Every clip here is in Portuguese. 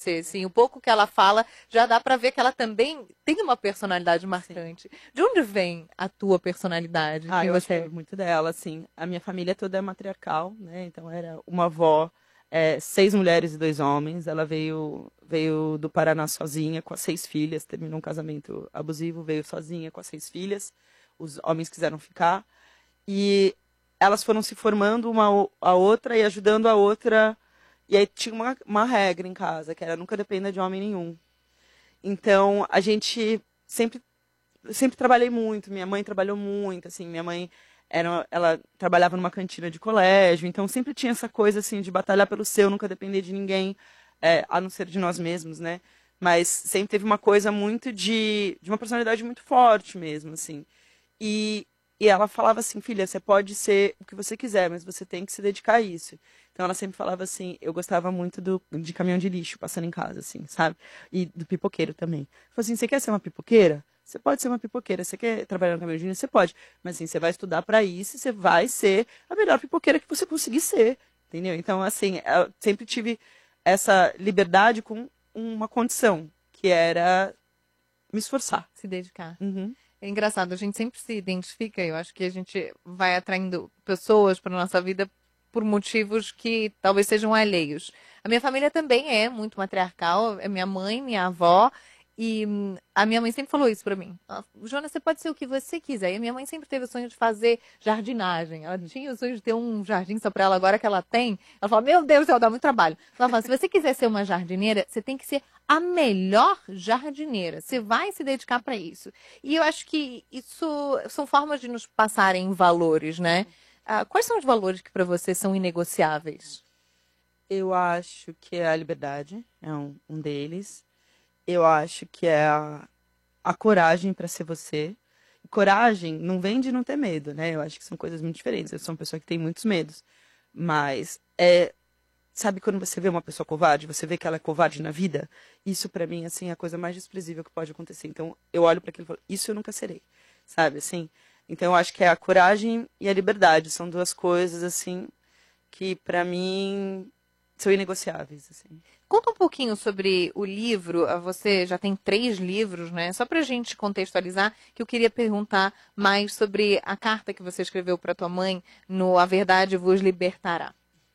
você, assim, o pouco que ela fala, já dá pra ver que ela também tem uma personalidade marcante. De onde vem a tua personalidade? Ah, Quem eu acho você que é? é muito dela, assim. A minha família toda é matriarcal, né? Então era uma avó, 6 mulheres e 2 homens. Ela veio do Paraná sozinha, com as 6 filhas, terminou um casamento abusivo, veio sozinha com as 6 filhas. Os homens quiseram ficar. E elas foram se formando a outra e ajudando a outra. E aí tinha uma regra em casa, que era nunca dependa de homem nenhum. Então a gente sempre trabalhei muito, minha mãe trabalhou muito, assim, minha mãe ela trabalhava numa cantina de colégio, então sempre tinha essa coisa assim de batalhar pelo seu, nunca depender de ninguém, a não ser de nós mesmos, né? Mas sempre teve uma coisa muito de uma personalidade muito forte mesmo, assim. E, e ela falava assim, filha, você pode ser o que você quiser, mas você tem que se dedicar a isso. Então ela sempre falava assim, eu gostava muito de caminhão de lixo passando em casa, assim, sabe? E do pipoqueiro também. Falou assim, você quer ser uma pipoqueira? Você pode ser uma pipoqueira. Você quer trabalhar no caminhão de lixo? Você pode. Mas assim, você vai estudar para isso e você vai ser a melhor pipoqueira que você conseguir ser. Entendeu? Então, assim, eu sempre tive essa liberdade com uma condição, que era me esforçar. Se dedicar. Uhum. É engraçado, a gente sempre se identifica, eu acho que a gente vai atraindo pessoas para nossa vida por motivos que talvez sejam alheios. A minha família também é muito matriarcal, é minha mãe, minha avó, e a minha mãe sempre falou isso para mim. Jonas, você pode ser o que você quiser. E a minha mãe sempre teve o sonho de fazer jardinagem. Ela tinha o sonho de ter um jardim só para ela, agora que ela tem. Ela fala, meu Deus, ela dá muito trabalho. Ela fala, se você quiser ser uma jardineira, você tem que ser a melhor jardineira. Você vai se dedicar para isso. E eu acho que isso são formas de nos passarem valores, né? Quais são os valores que para você são inegociáveis? Eu acho que é a liberdade, é um deles. Eu acho que é a coragem para ser você. E coragem não vem de não ter medo, né? Eu acho que são coisas muito diferentes. Eu sou uma pessoa que tem muitos medos. Mas sabe quando você vê uma pessoa covarde, você vê que ela é covarde na vida? Isso para mim assim é a coisa mais desprezível que pode acontecer. Então eu olho para aquilo e falo, isso eu nunca serei. Sabe assim? Então eu acho que é a coragem e a liberdade, são duas coisas assim que para mim são inegociáveis, assim. Conta um pouquinho sobre o livro. Você já tem 3 livros, né? Só para a gente contextualizar, que eu queria perguntar mais sobre a carta que você escreveu para tua mãe no A Verdade Vos Libertará.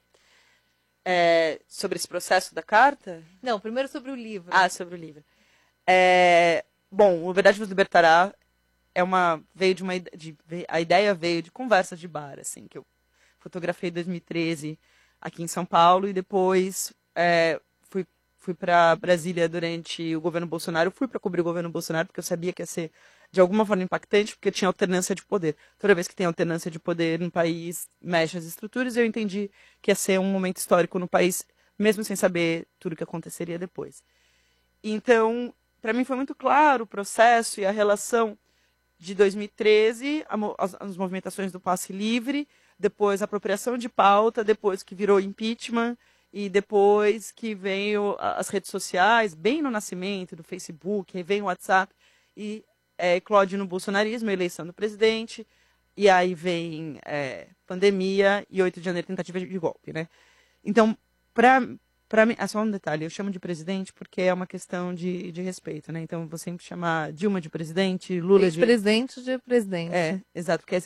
Sobre esse processo da carta? Não, primeiro sobre o livro. Sobre o livro. Bom, o Verdade Vos Libertará veio a ideia veio de conversas de bar, assim, que eu fotografei em 2013 aqui em São Paulo e depois fui para Brasília durante o governo Bolsonaro. Fui para cobrir o governo Bolsonaro porque eu sabia que ia ser de alguma forma impactante, porque tinha alternância de poder. Toda vez que tem alternância de poder no país, mexe as estruturas, e eu entendi que ia ser um momento histórico no país, mesmo sem saber tudo o que aconteceria depois. Então, para mim foi muito claro o processo e a relação de 2013, as movimentações do passe livre, depois a apropriação de pauta, depois que virou impeachment, e depois que veio as redes sociais, bem no nascimento do Facebook, aí vem o WhatsApp, e eclode no bolsonarismo, a eleição do presidente, e aí vem pandemia e 8 de janeiro, tentativa de golpe, né? Então, para mim, só um detalhe, eu chamo de presidente porque é uma questão de respeito, né? Então, vou sempre chamar Dilma de presidente, Lula de... Ex-presidente de presidente. Exato, porque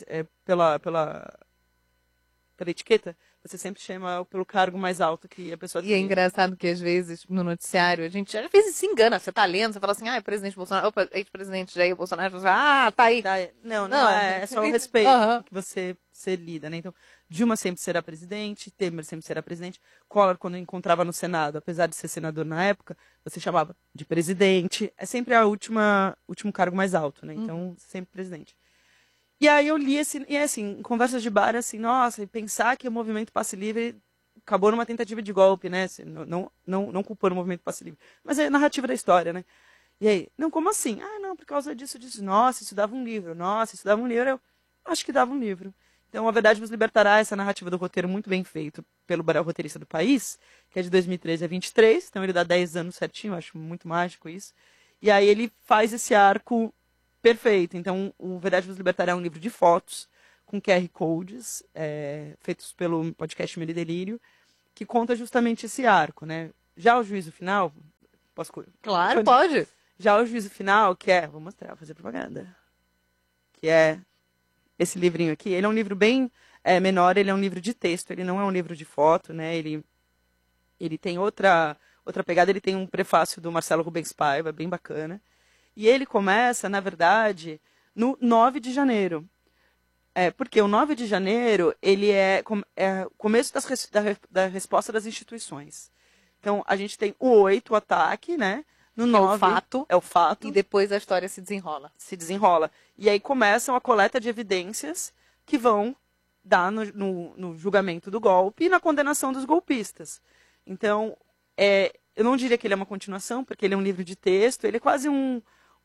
pela etiqueta, você sempre chama pelo cargo mais alto que a pessoa E é tem. engraçado que às vezes no noticiário a gente às vezes se engana, você tá lendo, você fala assim, é presidente Bolsonaro, opa, ex-presidente Jair Bolsonaro, você fala, tá aí. Não, é só o respeito Aham. que você lida, né? Então, Dilma sempre será presidente, Temer sempre será presidente, Collor, quando encontrava no Senado, apesar de ser senador na época, você chamava de presidente, é sempre último cargo mais alto, né? Então, sempre presidente. E aí eu li e assim, em conversas de bar, assim, nossa, e pensar que o movimento Passe Livre acabou numa tentativa de golpe, né? Assim, não culpando o movimento Passe Livre, mas é a narrativa da história, né? E aí, não, como assim? Não, por causa disso, nossa, isso dava um livro, nossa, isso dava um livro, eu acho que dava um livro. Então, A Verdade Vos Libertará, essa narrativa do roteiro muito bem feito pelo roteirista do País, que é de 2013 a 23, então ele dá 10 anos certinho, eu acho muito mágico isso. E aí ele faz esse arco perfeito. Então, o Verdade Vos Libertará é um livro de fotos, com QR Codes, feitos pelo podcast Medo e Delírio, que conta justamente esse arco, né? Já o juízo final, Claro, pode. Já o Juízo Final, que é... Vou mostrar, vou fazer propaganda. Que é esse livrinho aqui. Ele é um livro bem menor, ele é um livro de texto, ele não é um livro de foto, né? Ele tem outra pegada, ele tem um prefácio do Marcelo Rubens Paiva, bem bacana. E ele começa, na verdade, no 9 de janeiro. Porque o 9 de janeiro, ele é o começo da resposta das instituições. Então, a gente tem o 8, o ataque, né? No 9, é o fato. E depois a história se desenrola. Se desenrola. E aí começam a coleta de evidências que vão dar no julgamento do golpe e na condenação dos golpistas. Então, eu não diria que ele é uma continuação, porque ele é um livro de texto, ele é quase um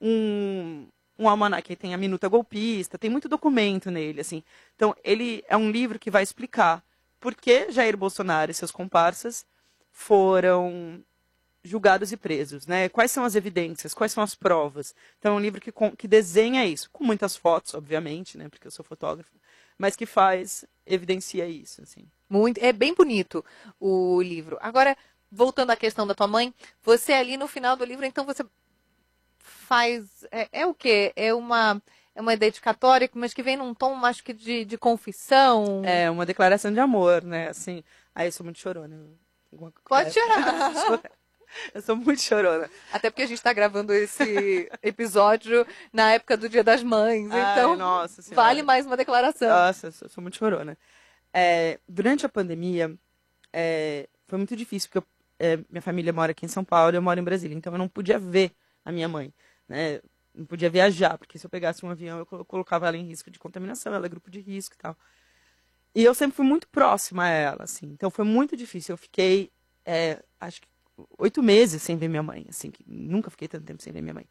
almanaque, tem a minuta golpista, tem muito documento nele, assim. Então, ele é um livro que vai explicar por que Jair Bolsonaro e seus comparsas foram julgados e presos, né? Quais são as evidências, quais são as provas. Então, é um livro que desenha isso, com muitas fotos, obviamente, né? Porque eu sou fotógrafo, mas que evidencia isso, assim. É bem bonito o livro. Agora, voltando à questão da tua mãe, você ali no final do livro, então você faz... É o quê? É uma dedicatória, mas que vem num tom, acho que de confissão. É uma declaração de amor, né? Assim, eu sou muito chorona. Pode chorar. Eu sou muito chorona. Até porque a gente está gravando esse episódio na época do Dia das Mães. Então, nossa vale mais uma declaração. Nossa, eu sou muito chorona. Durante a pandemia, foi muito difícil, porque minha família mora aqui em São Paulo e eu moro em Brasília. Então, eu não podia ver a minha mãe, né? Não podia viajar, porque se eu pegasse um avião, eu colocava ela em risco de contaminação, ela é grupo de risco e tal. E eu sempre fui muito próxima a ela, assim. Então, foi muito difícil. Eu fiquei, acho que 8 meses sem ver minha mãe, assim, que nunca fiquei tanto tempo sem ver minha mãe.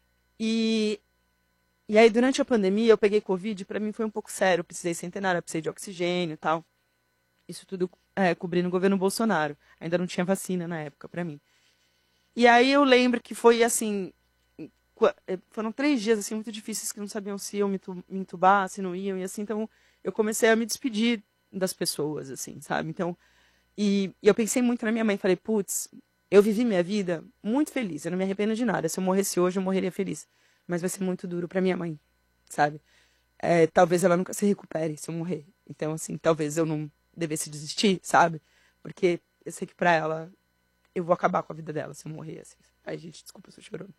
E aí, durante a pandemia, eu peguei Covid, pra mim foi um pouco sério, eu precisei centenário, eu precisei de oxigênio e tal. Isso tudo cobrindo o governo Bolsonaro. Ainda não tinha vacina na época pra mim. E aí eu lembro que foi assim, foram 3 dias assim muito difíceis, que não sabiam se iam me entubar, se não iam, e assim, então eu comecei a me despedir das pessoas, assim, sabe? Então, e eu pensei muito na minha mãe, falei, putz, eu vivi minha vida muito feliz, eu não me arrependo de nada. Se eu morresse hoje, eu morreria feliz. Mas vai ser muito duro pra minha mãe, sabe? Talvez ela nunca se recupere se eu morrer. Então, assim, talvez eu não devesse desistir, sabe? Porque eu sei que pra ela, eu vou acabar com a vida dela se eu morrer, assim. Ai, gente, desculpa, eu sou chorona.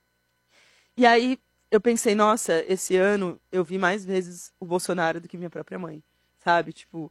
E aí, eu pensei, nossa, esse ano eu vi mais vezes o Bolsonaro do que minha própria mãe, sabe? Tipo,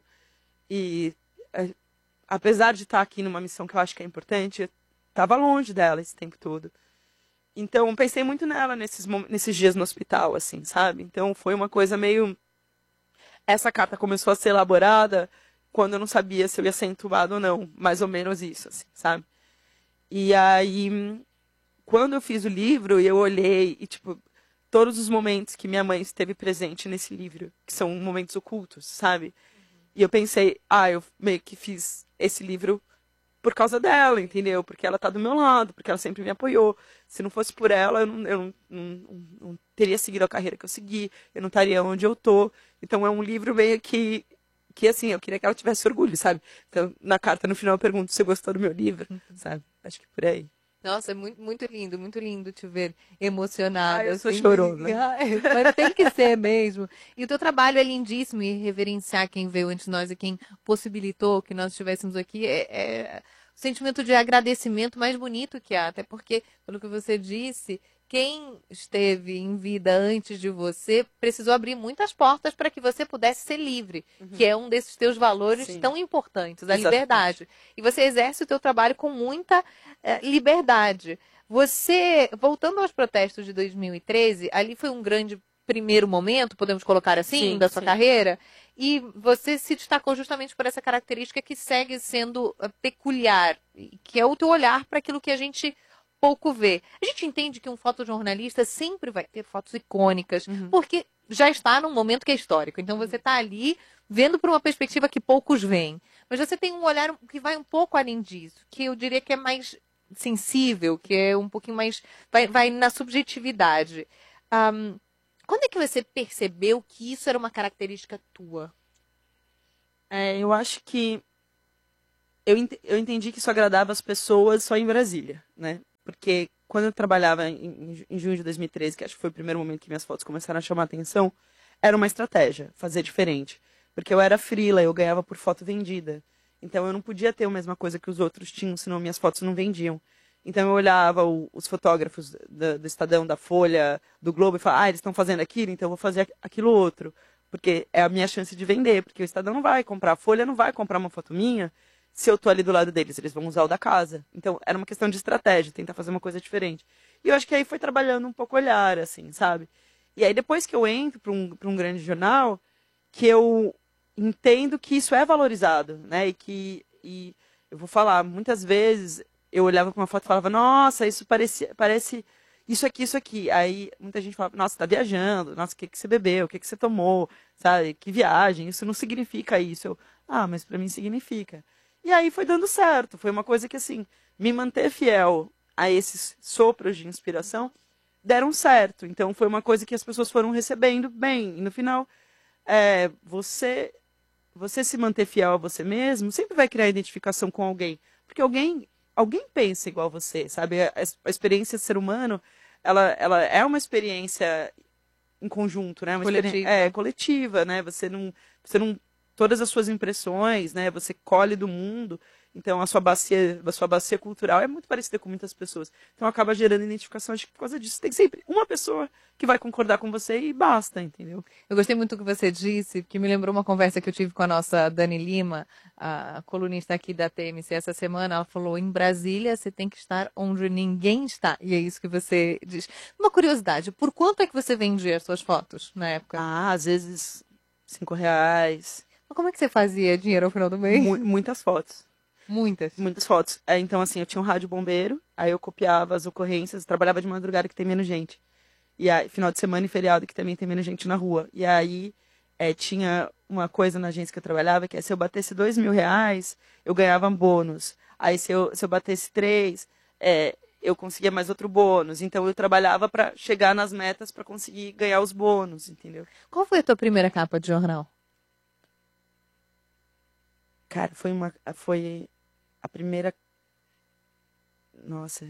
apesar de estar aqui numa missão que eu acho que é importante, eu estava longe dela esse tempo todo. Então, pensei muito nela nesses dias no hospital, assim, sabe? Então, foi uma coisa meio... Essa carta começou a ser elaborada quando eu não sabia se eu ia ser entubado ou não. Mais ou menos isso, assim, sabe? E aí, quando eu fiz o livro, eu olhei e, tipo, todos os momentos que minha mãe esteve presente nesse livro, que são momentos ocultos, sabe? E eu pensei, eu meio que fiz esse livro por causa dela, entendeu? Porque ela tá do meu lado, porque ela sempre me apoiou. Se não fosse por ela, eu não teria seguido a carreira que eu segui, eu não estaria onde eu tô. Então é um livro meio que assim, eu queria que ela tivesse orgulho, sabe? Então, na carta, no final, eu pergunto se você gostou do meu livro, sabe? Acho que por aí. Nossa, é muito lindo te ver emocionada. Eu sou chorona. Mas tem que ser mesmo. E o teu trabalho é lindíssimo, e reverenciar quem veio antes de nós e quem possibilitou que nós estivéssemos aqui é o sentimento de agradecimento mais bonito que há. Até porque, pelo que você disse, quem esteve em vida antes de você precisou abrir muitas portas para que você pudesse ser livre, que é um desses teus valores tão importantes, a liberdade. E você exerce o teu trabalho com muita liberdade. Você, voltando aos protestos de 2013, ali foi um grande primeiro momento, podemos colocar assim, da sua carreira, e você se destacou justamente por essa característica que segue sendo peculiar, que é o teu olhar para aquilo que a gente pouco vê. A gente entende que um fotojornalista sempre vai ter fotos icônicas, porque já está num momento que é histórico. Então você está ali vendo por uma perspectiva que poucos veem. Mas você tem um olhar que vai um pouco além disso, que eu diria que é mais sensível, que é um pouquinho mais... vai na subjetividade. Quando é que você percebeu que isso era uma característica tua? Eu acho que eu entendi que isso agradava as pessoas só em Brasília, né? porque quando eu trabalhava em junho de 2013, que acho que foi o primeiro momento que minhas fotos começaram a chamar atenção, era uma estratégia, fazer diferente. Porque eu era freela, eu ganhava por foto vendida. Então eu não podia ter a mesma coisa que os outros tinham, senão minhas fotos não vendiam. Então eu olhava os fotógrafos do Estadão, da Folha, do Globo e falava, eles estão fazendo aquilo, então eu vou fazer aquilo outro. Porque é a minha chance de vender, porque o Estadão não vai comprar, a Folha não vai comprar uma foto minha se eu tô ali do lado deles, eles vão usar o da casa. Então era uma questão de estratégia, tentar fazer uma coisa diferente. E eu acho que aí foi trabalhando um pouco o olhar, assim, sabe? E aí depois que eu entro para um grande jornal, que eu entendo que isso é valorizado, né? E eu vou falar, muitas vezes eu olhava para uma foto e falava, nossa, isso parece isso aqui, isso aqui. Aí muita gente falava, nossa, tá viajando, nossa, o que que você bebeu, o que que você tomou, sabe? Que viagem, isso não significa isso. Mas para mim significa. E aí foi dando certo, foi uma coisa que assim, me manter fiel a esses sopros de inspiração deram certo. Então foi uma coisa que as pessoas foram recebendo bem. E no final, você se manter fiel a você mesmo sempre vai criar identificação com alguém. Porque alguém pensa igual você, sabe? A experiência de ser humano, ela é uma experiência em conjunto, né? Uma Coletiva. Coletiva, né? Você não, todas as suas impressões, né? Você colhe do mundo. Então a sua bacia cultural é muito parecida com muitas pessoas. Então acaba gerando identificação. Acho que por causa disso tem sempre uma pessoa que vai concordar com você e basta, entendeu? Eu gostei muito do que você disse, que me lembrou uma conversa que eu tive com a nossa Dani Lima, a colunista aqui da TMC essa semana. Ela falou, em Brasília você tem que estar onde ninguém está. E é isso que você diz. Uma curiosidade, por quanto é que você vendia as suas fotos na época? Às vezes R$ 5. Mas como é que você fazia dinheiro ao final do mês? Muitas fotos. Muitas. Muitas fotos. Então, assim, eu tinha um rádio bombeiro, aí eu copiava as ocorrências, trabalhava de madrugada que tem menos gente. E aí, final de semana e feriado que também tem menos gente na rua. E aí, tinha uma coisa na agência que eu trabalhava, que é se eu batesse R$ 2.000, eu ganhava bônus. Aí, se eu batesse 3, eu conseguia mais outro bônus. Então, eu trabalhava para chegar nas metas para conseguir ganhar os bônus, entendeu? Qual foi a tua primeira capa de jornal? Cara, foi a primeira. Nossa,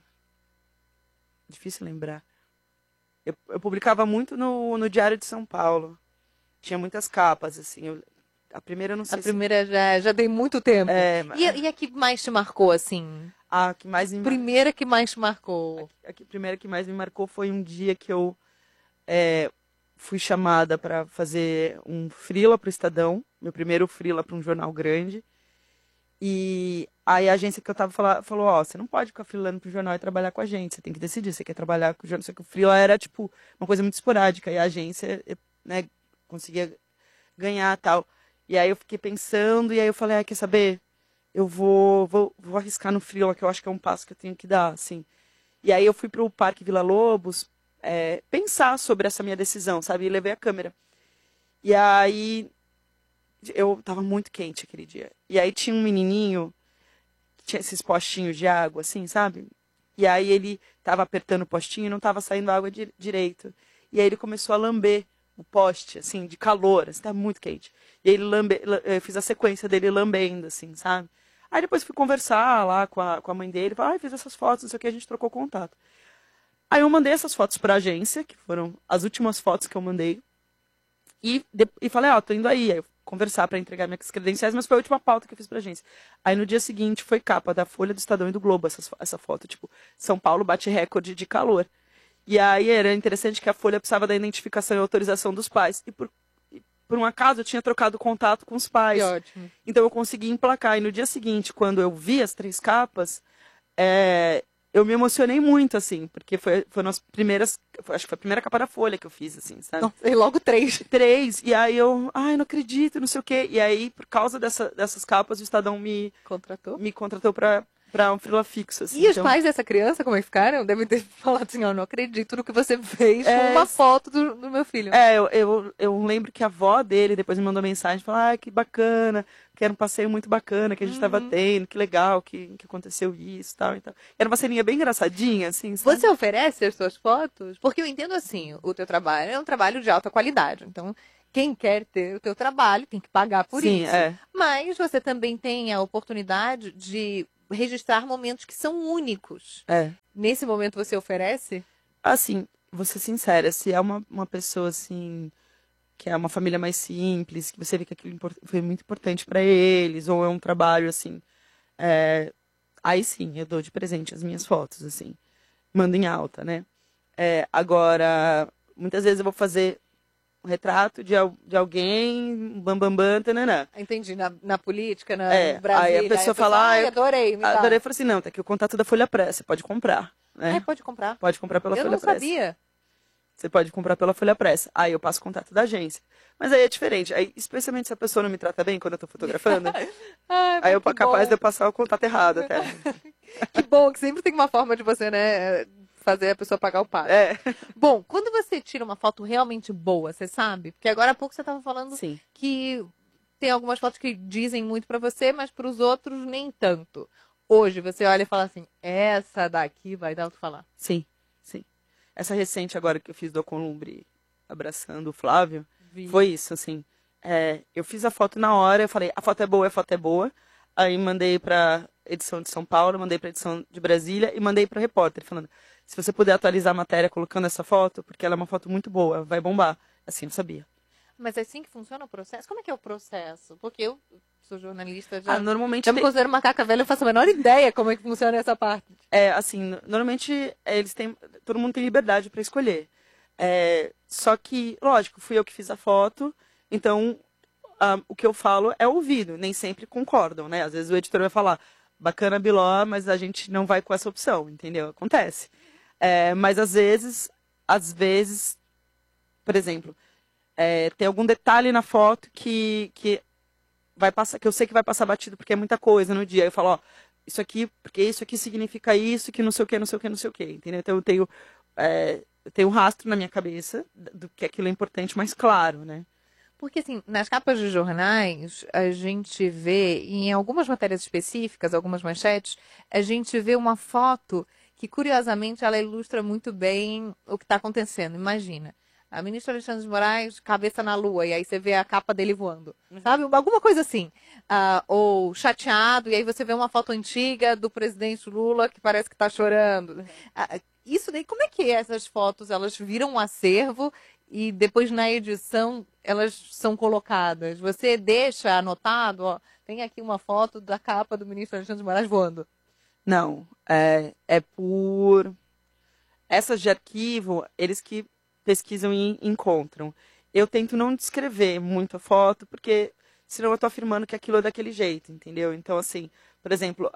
difícil lembrar. Eu publicava muito no Diário de São Paulo. Tinha muitas capas, assim. A primeira eu não sei A primeira já tem muito tempo. É, E a que mais te marcou, assim? A que mais me Primeira que mais te marcou. A primeira que mais me marcou foi um dia que eu fui chamada para fazer um freela para o Estadão. Meu primeiro freela para um jornal grande. E aí a agência que eu tava falou, você não pode ficar freelando pro jornal e trabalhar com a gente, você tem que decidir, você quer trabalhar com o jornal, só que o freela era, tipo, uma coisa muito esporádica, e a agência, né, conseguia ganhar tal. E aí eu fiquei pensando, e aí eu falei, quer saber, eu vou arriscar no freela, que eu acho que é um passo que eu tenho que dar, assim. E aí eu fui pro Parque Vila Lobos, pensar sobre essa minha decisão, sabe, e levei a câmera. E aí eu tava muito quente aquele dia. E aí tinha um menininho, que tinha esses postinhos de água, assim, sabe? E aí ele tava apertando o postinho e não tava saindo água direito. E aí ele começou a lamber o poste, assim, de calor, assim, tava muito quente. E aí eu fiz a sequência dele lambendo, assim, sabe? Aí depois fui conversar lá com a mãe dele, falei, fiz essas fotos, não sei o que, a gente trocou contato. Aí eu mandei essas fotos pra agência, que foram as últimas fotos que eu mandei. E falei, tô indo aí. Aí eu conversar para entregar minhas credenciais, mas foi a última pauta que eu fiz pra agência. Aí no dia seguinte foi capa da Folha, do Estadão e do Globo essa foto, tipo, São Paulo bate recorde de calor. E aí era interessante que a Folha precisava da identificação e autorização dos pais. E por um acaso eu tinha trocado contato com os pais. Que ótimo. Então eu consegui emplacar. E no dia seguinte, quando eu vi as 3 capas, eu me emocionei muito, assim, porque foi nas primeiras. Acho que foi a primeira capa da Folha que eu fiz, assim, sabe? Nossa, e logo 3. 3. E aí eu, não acredito, não sei o quê. E aí, por causa dessas capas, o Estadão me contratou pra um freela fixo, assim. E os pais dessa criança, como é que ficaram? Devem ter falado assim, não acredito no que você fez com uma foto do meu filho. Eu lembro que a avó dele depois me mandou mensagem, falou, que bacana, que era um passeio muito bacana que a gente estava tendo, que legal que aconteceu isso, tal e tal. Era uma ceninha bem engraçadinha, assim, sabe? Você oferece as suas fotos? Porque eu entendo assim, o teu trabalho é um trabalho de alta qualidade, então quem quer ter o teu trabalho tem que pagar por isso. Sim, Mas você também tem a oportunidade de registrar momentos que são únicos. É. Nesse momento você oferece? Assim, vou ser sincera, se é uma pessoa assim, que é uma família mais simples, que você vê que aquilo foi muito importante para eles, ou é um trabalho assim, aí sim, eu dou de presente as minhas fotos, assim, mando em alta, né? Agora, muitas vezes eu vou fazer um retrato de alguém, bambambam, tananã. Entendi, na política, no Aí Brasília. a pessoa fala, adorei, me dá. adorei, eu falei assim, não, tá aqui o contato da Folha Press, você pode comprar, né? Pode comprar. Pode comprar pela Eu Folha não Press. sabia. Você pode comprar pela Folha Press. Aí eu passo o contato da agência. Mas aí é diferente. Aí, especialmente se a pessoa não me trata bem quando eu tô fotografando, aí eu capaz de eu passar o contato errado até. Que bom, que sempre tem uma forma de você, né, fazer a pessoa pagar o pato. Bom, quando você tira uma foto realmente boa, você sabe? Porque agora há pouco você estava falando Sim. que tem algumas fotos que dizem muito pra você, mas pros outros nem tanto. Hoje você olha e fala assim, essa daqui vai dar o que falar. Sim, sim. Essa recente agora que eu fiz do Alcolumbre abraçando o Flávio, foi isso, assim. Eu fiz a foto na hora, eu falei, a foto é boa. Aí mandei pra edição de São Paulo, mandei pra edição de Brasília e mandei pro repórter, falando, se você puder atualizar a matéria colocando essa foto, porque ela é uma foto muito boa, vai bombar. Assim, eu sabia. Mas é assim que funciona o processo? Como é que é o processo? Porque eu sou jornalista, já, normalmente já me considero macaca velha, eu faço a menor ideia como é que funciona essa parte. Assim, normalmente todo mundo tem liberdade para escolher. Só que, lógico, fui eu que fiz a foto, então o que eu falo é ouvido, nem sempre concordam, né? Às vezes o editor vai falar, bacana Biló, mas a gente não vai com essa opção, entendeu? Acontece. Mas às vezes, por exemplo, tem algum detalhe na foto que vai passar, que eu sei que vai passar batido porque é muita coisa no dia. Aí eu falo, ó, isso aqui, porque isso aqui significa isso, que não sei o que, não sei o que, não sei o que, entendeu? Então eu tenho um rastro na minha cabeça do que aquilo é importante, mas claro, né? Porque, assim, nas capas de jornais, a gente vê, em algumas matérias específicas, algumas manchetes, a gente vê uma foto que, curiosamente, ela ilustra muito bem o que está acontecendo. Imagina, a ministra Alexandre de Moraes, cabeça na lua, e aí você vê a capa dele voando, sabe? Alguma coisa assim. Ou chateado, e aí você vê uma foto antiga do presidente Lula que parece que está chorando. Isso daí, como é que essas fotos, elas viram um acervo e depois na edição elas são colocadas? Você deixa anotado, ó, tem aqui uma foto da capa do ministro Alexandre de Moraes voando. Não, é por... Essas de arquivo, eles que pesquisam e encontram. Eu tento não descrever muito a foto, porque senão eu tô afirmando que aquilo é daquele jeito, entendeu? Então, assim, por exemplo,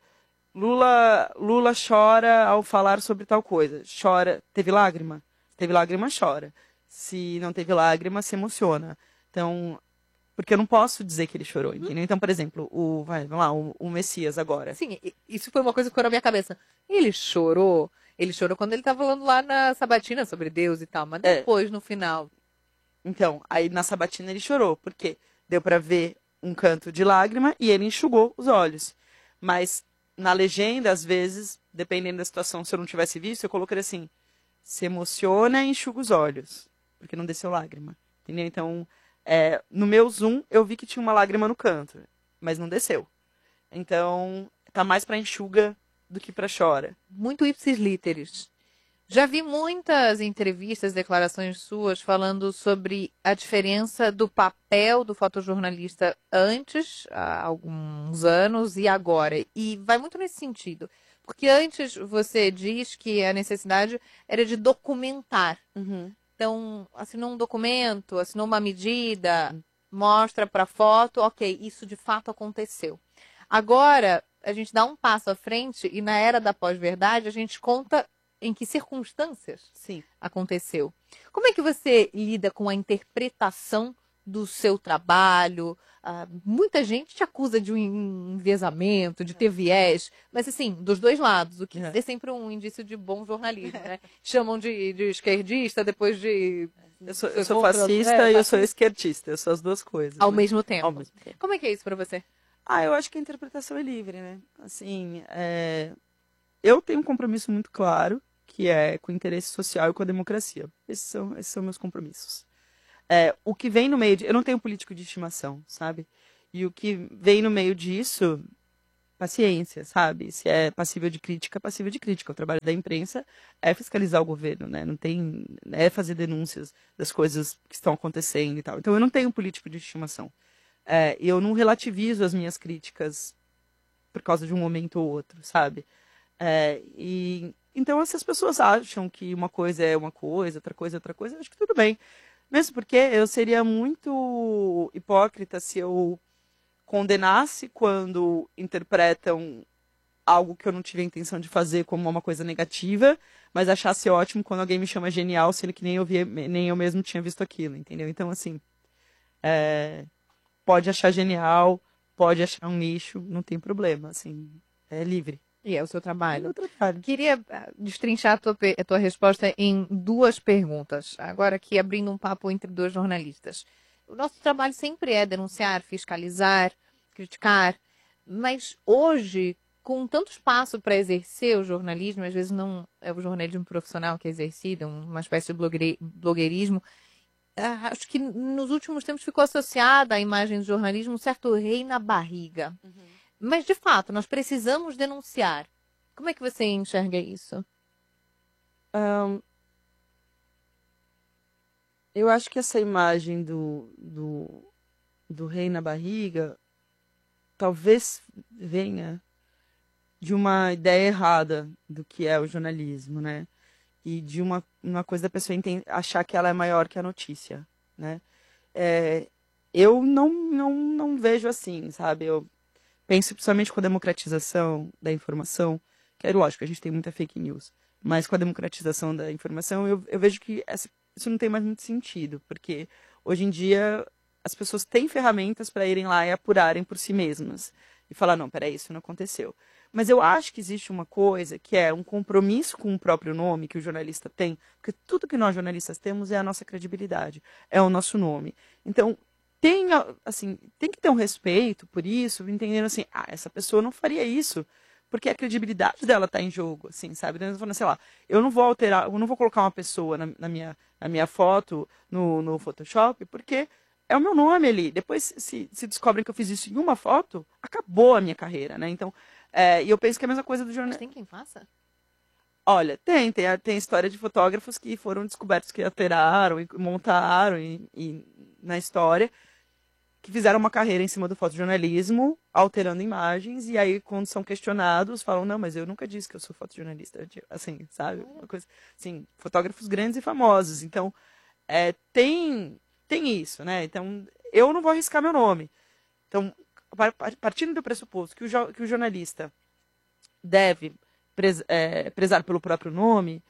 Lula chora ao falar sobre tal coisa. Chora, teve lágrima? Teve lágrima, chora. Se não teve lágrima, se emociona. Então, porque eu não posso dizer que ele chorou, entendeu? Então, por exemplo, vamos lá, o Messias agora. Sim, isso foi uma coisa que ficou na minha cabeça. Ele chorou quando ele estava falando lá na Sabatina sobre Deus e tal, mas depois, no final. Então, aí na Sabatina ele chorou, porque deu pra ver um canto de lágrima e ele enxugou os olhos. Mas na legenda, às vezes, dependendo da situação, se eu não tivesse visto, eu colocaria assim, se emociona e enxuga os olhos, porque não desceu lágrima, entendeu? Então, no meu zoom, eu vi que tinha uma lágrima no canto, mas não desceu. Então, tá mais pra enxuga do que pra chora. Muito ipsis literis. Já vi muitas entrevistas, declarações suas falando sobre a diferença do papel do fotojornalista antes, há alguns anos, e agora. E vai muito nesse sentido. Porque antes você diz que a necessidade era de documentar. Uhum. Então, assinou um documento, assinou uma medida, mostra para foto, ok, isso de fato aconteceu. Agora, a gente dá um passo à frente e na era da pós-verdade a gente conta em que circunstâncias aconteceu. Como é que você lida com a interpretação do seu trabalho? Muita gente te acusa de um enviesamento, de ter viés, mas assim, dos dois lados, o que é sempre um indício de bom jornalismo, né? Chamam de esquerdista, depois de... Eu sou fascista e eu sou esquerdista, eu sou as duas coisas. Ao mesmo tempo. Ao mesmo tempo. Como é que é isso para você? Eu acho que a interpretação é livre, né? Assim, eu tenho um compromisso muito claro, que é com o interesse social e com a democracia. Esses são meus compromissos. O que vem no meio eu não tenho político de estimação, sabe? E o que vem no meio disso paciência, sabe? Se é passível de crítica, é passível de crítica. O trabalho da imprensa é fiscalizar o governo, né? Não tem, é fazer denúncias das coisas que estão acontecendo e tal. Então eu não tenho político de estimação. Eu não relativizo as minhas críticas por causa de um momento ou outro, sabe? Então, se as pessoas acham que uma coisa é uma coisa, outra coisa é outra coisa, eu acho que tudo bem. Mesmo porque eu seria muito hipócrita se eu condenasse quando interpretam algo que eu não tive a intenção de fazer como uma coisa negativa, mas achasse ótimo quando alguém me chama genial, sendo que nem eu mesmo tinha visto aquilo, entendeu? Então, assim, pode achar genial, pode achar um nicho, não tem problema, assim, é livre. E é o seu trabalho. É o trabalho. Queria destrinchar a tua resposta em duas perguntas. Agora aqui, abrindo um papo entre dois jornalistas. O nosso trabalho sempre é denunciar, fiscalizar, criticar, mas hoje, com tanto espaço para exercer o jornalismo, às vezes não é o jornalismo profissional que é exercido, uma espécie de blogueirismo, acho que nos últimos tempos ficou associada à imagem do jornalismo um certo rei na barriga. Uhum. Mas, de fato, nós precisamos denunciar. Como é que você enxerga isso? Eu acho que essa imagem do rei na barriga talvez venha de uma ideia errada do que é o jornalismo, né? E de uma coisa da pessoa achar que ela é maior que a notícia, né? Eu não vejo assim, sabe? Eu penso principalmente com a democratização da informação, que é lógico, a gente tem muita fake news, mas com a democratização da informação, eu vejo que isso não tem mais muito sentido, porque hoje em dia as pessoas têm ferramentas para irem lá e apurarem por si mesmas e falar, não, peraí, isso não aconteceu. Mas eu acho que existe uma coisa que é um compromisso com o próprio nome que o jornalista tem, porque tudo que nós jornalistas temos é a nossa credibilidade, é o nosso nome. Então, tem que ter um respeito por isso, entendendo assim, essa pessoa não faria isso, porque a credibilidade dela está em jogo, assim, sabe? Falando, sei lá, eu não vou alterar, eu não vou colocar uma pessoa na minha foto no Photoshop, porque é o meu nome ali. Depois, se descobrem que eu fiz isso em uma foto, acabou a minha carreira, né? Então, e eu penso que é a mesma coisa do jornal. Mas tem quem faça? Olha, tem história de fotógrafos que foram descobertos que alteraram e montaram e na história, que fizeram uma carreira em cima do fotojornalismo, alterando imagens, e aí, quando são questionados, falam, não, mas eu nunca disse que eu sou fotojornalista. Assim, sabe? Uma coisa, assim, fotógrafos grandes e famosos. Então, tem isso, né? Então, eu não vou arriscar meu nome. Então, partindo do pressuposto que o jornalista deve prezar pelo próprio nome,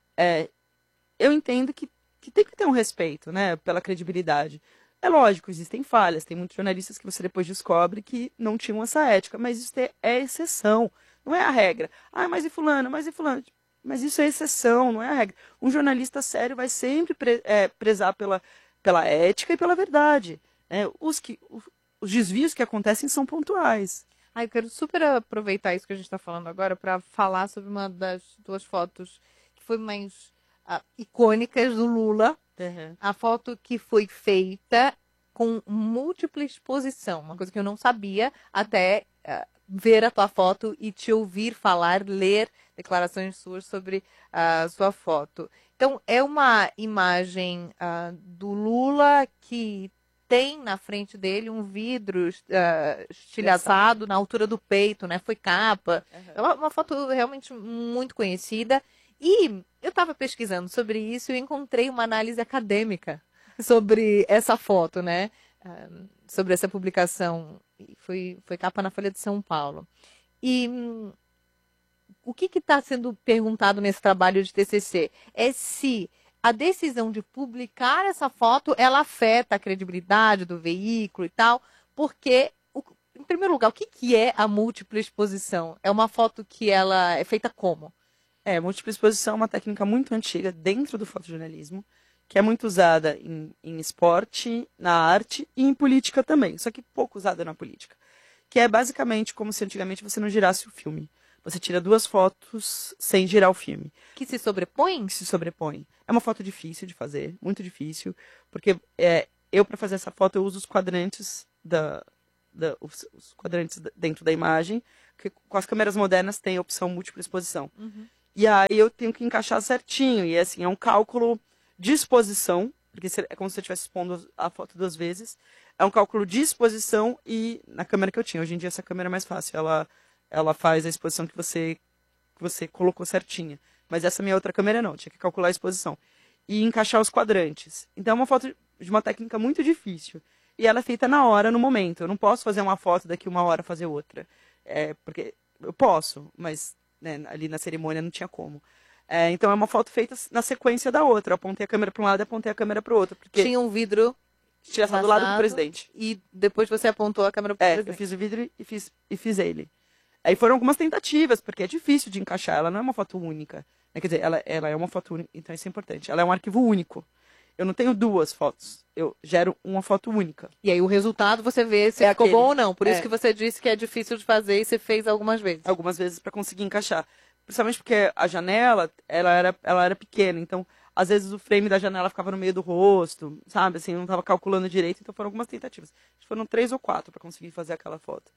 eu entendo que tem que ter um respeito, né, pela credibilidade. É lógico, existem falhas, tem muitos jornalistas que você depois descobre que não tinham essa ética, mas isso é exceção, não é a regra. Mas e fulano, mas e fulano? Mas isso é exceção, não é a regra. Um jornalista sério vai sempre prezar pela ética e pela verdade. Né? Os desvios que acontecem são pontuais. Eu quero super aproveitar isso que a gente está falando agora para falar sobre uma das duas fotos que foi mais icônicas do Lula. Uhum. A foto que foi feita com múltipla exposição, uma coisa que eu não sabia até ver a tua foto e te ouvir falar, ler declarações suas sobre a sua foto. Então, é uma imagem do Lula que tem na frente dele um vidro estilhaçado na altura do peito, né? Foi capa. Uhum. É uma foto realmente muito conhecida. E eu estava pesquisando sobre isso e encontrei uma análise acadêmica sobre essa foto, né? Sobre essa publicação. Foi capa na Folha de São Paulo. E o que está sendo perguntado nesse trabalho de TCC é se a decisão de publicar essa foto, ela afeta a credibilidade do veículo e tal, porque, em primeiro lugar, o que é a múltipla exposição? É uma foto que ela é feita como? Múltipla exposição é uma técnica muito antiga dentro do fotojornalismo, que é muito usada em esporte, na arte e em política também, só que pouco usada na política. Que é basicamente como se antigamente você não girasse o filme. Você tira duas fotos sem girar o filme. Que se sobrepõem? Que se sobrepõem. É uma foto difícil de fazer, muito difícil, porque eu, para fazer essa foto, eu uso os quadrantes os quadrantes dentro da imagem porque com as câmeras modernas tem a opção múltipla exposição. E aí eu tenho que encaixar certinho. E assim, é um cálculo de exposição, porque é como se você estivesse expondo a foto 2 vezes. É um cálculo de exposição e na câmera que eu tinha. Hoje em dia essa câmera é mais fácil. Ela faz a exposição que você colocou certinha. Mas essa minha outra câmera não, tinha que calcular a exposição. E encaixar os quadrantes. Então é uma foto de uma técnica muito difícil. E ela é feita na hora, no momento. Eu não posso fazer uma foto daqui 1 hora fazer outra. Porque eu posso, mas né, ali na cerimônia não tinha como. Então é uma foto feita na sequência da outra. Eu apontei a câmera para um lado e apontei a câmera para o outro. Porque Tinha um vidro tinha do lado do presidente. E depois você apontou a câmera para o presidente. Eu fiz o vidro e fiz ele. Aí foram algumas tentativas, porque é difícil de encaixar. Ela não é uma foto única. Quer dizer, ela é uma foto única, então isso é importante. Ela é um arquivo único. Eu não tenho 2 fotos. Eu gero uma foto única. E aí o resultado você vê se ficou bom ou não. Por isso que você disse que é difícil de fazer e você fez algumas vezes. Algumas vezes para conseguir encaixar. Principalmente porque a janela, ela era pequena. Então, às vezes o frame da janela ficava no meio do rosto, sabe? Assim, eu não estava calculando direito. Então foram algumas tentativas. Foram 3 ou 4 para conseguir fazer aquela foto.